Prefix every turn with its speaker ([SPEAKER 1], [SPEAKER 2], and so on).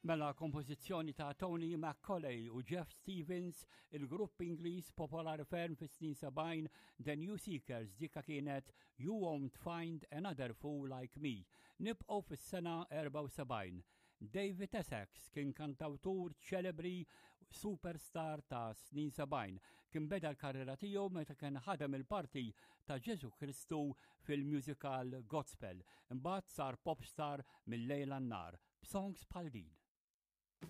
[SPEAKER 1] Mela kompożizzjoni ta' Tony McCauley u Jeff Stevens, il-grupp Ingliż popolari ferm fis-snin 70 The New Seekers dikka kienet You Won't Find Another Fool Like Me. Nibqgħu fis-sena 74. David Essex kien kantawtur ċelebri superstar ta' snin 70. Kien beda l-karriera tiegħu meta kien ħadem il-parti ta' Ġesu Kristu fil-musical Gospel. Imbagħad sar popstar mill-lejl għan-nar b'songs bħal din.